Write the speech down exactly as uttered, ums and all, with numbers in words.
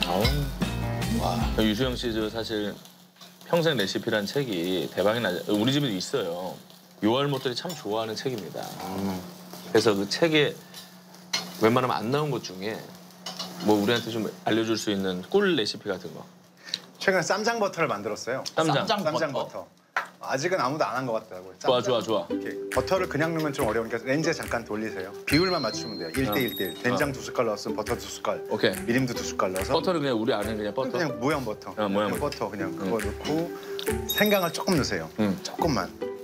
아우. 와. 유수영 씨 저 사실 평생 레시피란 책이 대박이 나죠. 우리 집에도 있어요. 요알못들이 참 좋아하는 책입니다. 음. 그래서 그 책에 웬만하면 안 나온 것 중에 뭐 우리한테 좀 알려줄 수 있는 꿀 레시피 같은 거. 최근에 쌈장 버터를 만들었어요. 쌈장. 쌈장, 쌈장 버터. 버터. 아직은 아무도 안 한 것 같더라고요. 좋아, 쌈장. 좋아, 좋아. 이렇게 버터를 그냥 넣으면 좀 어려우니까 렌즈에 잠깐 돌리세요. 비율만 맞추면 돼요. 일 대 일 대 일. 된장 두 숟갈 넣었으면 버터 두 숟갈. 오케이. 미림도 두 숟갈 넣어서. 버터를 그냥 우리 아는 그냥 버터? 그냥 모양 버터. 아, 모양 그냥 버터 그냥 그거 넣고 생강을 조금 넣으세요. 음. 조금만.